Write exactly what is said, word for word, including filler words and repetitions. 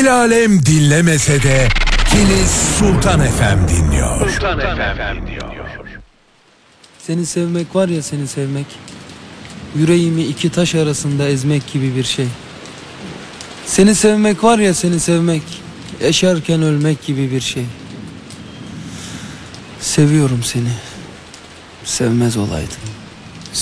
El alem dinlemese de Kilis Sultan F M dinliyor. Sultan F M dinliyor. Seni sevmek var ya, seni sevmek, yüreğimi iki taş arasında ezmek gibi bir şey. Seni sevmek var ya, seni sevmek, yaşarken ölmek gibi bir şey. Seviyorum seni, sevmez olaydım.